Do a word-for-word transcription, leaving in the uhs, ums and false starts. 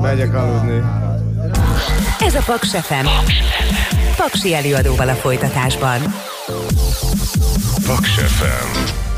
Megyek aludni. Ez a Paks ef em. Paksi előadóval a folytatásban. Paks ef em.